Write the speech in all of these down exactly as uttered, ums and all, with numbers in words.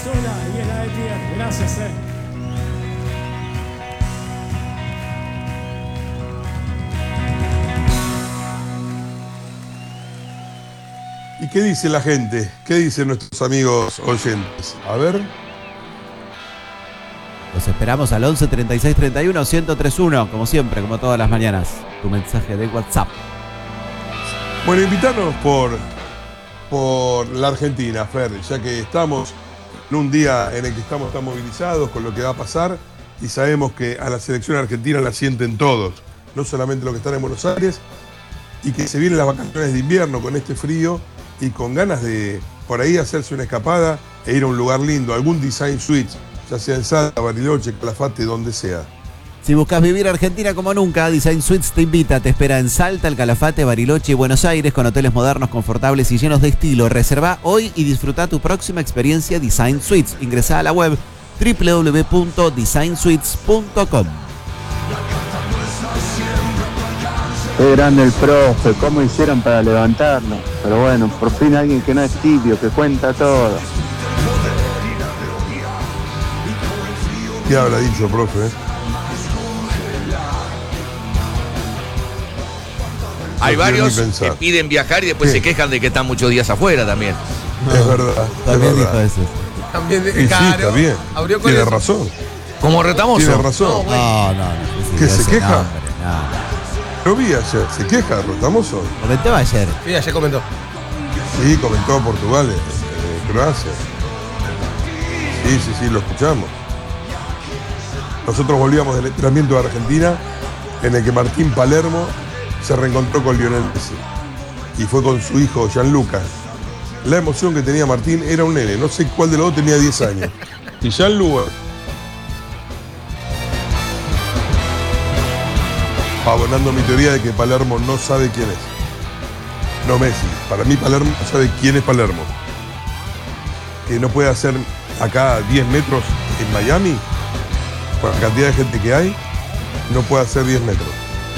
sola y es la de Pierre. Gracias, eh. ¿Y qué dice la gente? ¿Qué dicen nuestros amigos oyentes? A ver. Los esperamos al once treinta y seis treinta y uno ciento treinta y uno, como siempre, como todas las mañanas. Tu mensaje de WhatsApp. Bueno, invitarnos por, por la Argentina, Fer, ya que estamos en un día en el que estamos tan movilizados con lo que va a pasar y sabemos que a la selección argentina la sienten todos, no solamente los que están en Buenos Aires, y que se vienen las vacaciones de invierno con este frío y con ganas de por ahí hacerse una escapada e ir a un lugar lindo, algún design suite, ya sea en Salta, Bariloche, Calafate, donde sea. Si buscas vivir Argentina como nunca, Design Suites te invita, te espera en Salta, El Calafate, Bariloche y Buenos Aires con hoteles modernos, confortables y llenos de estilo. Reserva hoy y disfruta tu próxima experiencia Design Suites. Ingresá a la web doble u doble u doble u punto design suites punto com. Qué grande el profe, cómo hicieron para levantarlo. Pero bueno, por fin alguien que no es tibio, que cuenta todo. ¿Qué habrá dicho, profe? Hay No varios quiero ni que pensar. piden viajar y después ¿Qué? se quejan de que están muchos días afuera también. Es verdad, es También dijo verdad. eso. También, Y sí, claro, está bien. abrió con Tiene eso. razón. Como retamoso. Tiene razón. No, no, no. ¿Que se queja? No, hombre, no. Lo vi ayer. ¿Se queja, Rotamoso? Comentaba ayer. Sí, ayer comentó. Sí, comentó Portugal, eh, eh, Croacia. Sí, sí, sí, lo escuchamos. Nosotros volvíamos del entrenamiento de Argentina en el que Martín Palermo se reencontró con Lionel Messi. Y fue con su hijo Gianluca. La emoción que tenía Martín era un nene, no sé cuál de los dos tenía diez años. Y Gianluca, abonando mi teoría de que Palermo no sabe quién es. No Messi. Para mí Palermo no sabe quién es Palermo. Que no puede hacer acá diez metros en Miami, por la cantidad de gente que hay, no puede hacer diez metros.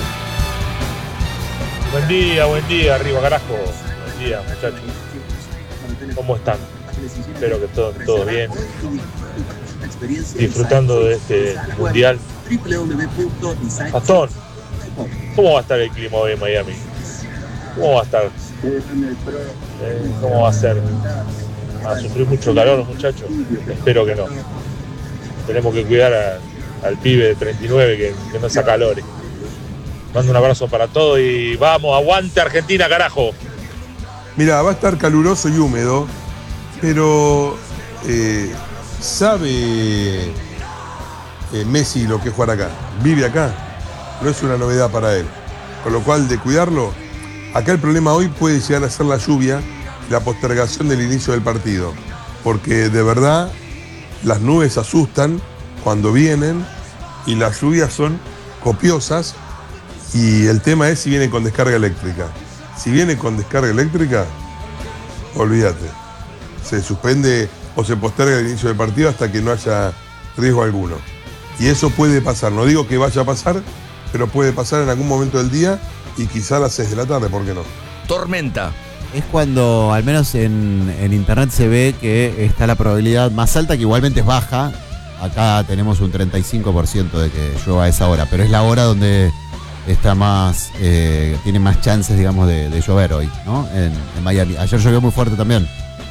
Buen día, buen día, arriba carajo. Buen día, muchachos. ¿Cómo están? Espero que todo, todo bien. Disfrutando de este mundial. Gastón, ¿cómo va a estar el clima hoy en Miami? ¿Cómo va a estar? Eh, ¿Cómo va a ser? ¿Va a sufrir mucho calor los muchachos? Espero que no. Tenemos que cuidar a, al pibe de treinta y nueve que, que no se acalore. Mando un abrazo para todos y vamos, aguante Argentina, carajo. Mira, va a estar caluroso y húmedo, pero eh, sabe eh, Messi lo que es jugar acá. Vive acá, no es una novedad para él. Con lo cual, de cuidarlo, acá el problema hoy puede llegar a ser la lluvia, la postergación del inicio del partido. Porque de verdad, las nubes asustan cuando vienen y las lluvias son copiosas. Y el tema es si viene con descarga eléctrica. Si viene con descarga eléctrica, olvídate. Se suspende o se posterga el inicio del partido hasta que no haya riesgo alguno. Y eso puede pasar. No digo que vaya a pasar, pero puede pasar en algún momento del día y quizá a las seis de la tarde, ¿por qué no? Tormenta. Es cuando, al menos en, en internet, se ve que está la probabilidad más alta, que igualmente es baja. Acá tenemos un treinta y cinco por ciento de que llueva a esa hora, pero es la hora donde está más, eh, tiene más chances, digamos, de, de llover hoy, ¿no? En, en Miami. Ayer llovió muy fuerte también.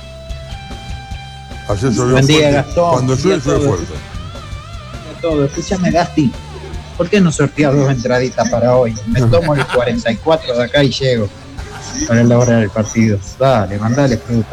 Ayer llovió Buen día, fuerte. Gastón. Cuando Buen día llueve, a llueve todos. fuerte. Todo. Escúchame, Gasti. ¿Por qué no sorteas dos entraditas para hoy? Me tomo el cuarenta y cuatro de acá y llego. Para la hora del partido. Dale, mandale fruta.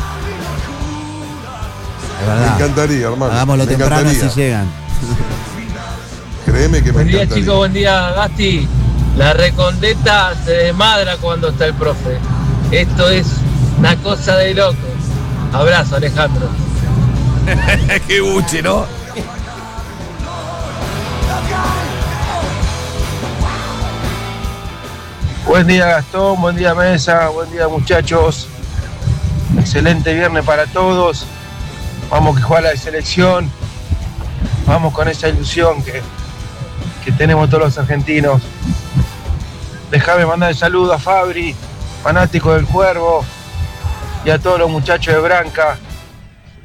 Es verdad. Me encantaría, hermano. Hagámoslo me temprano encantaría. si llegan. Créeme que me Buen día, encantaría. chicos, buen día, Gasti. La recondeta se desmadra cuando está el profe. Esto es una cosa de loco. Abrazo, Alejandro. Qué buche, ¿no? Buen día Gastón, buen día Mesa, buen día muchachos. Excelente viernes para todos. Vamos que juega la selección. Vamos con esa ilusión que, que tenemos todos los argentinos. Déjame mandar el saludo a Fabri, fanático del Cuervo, y a todos los muchachos de Branca,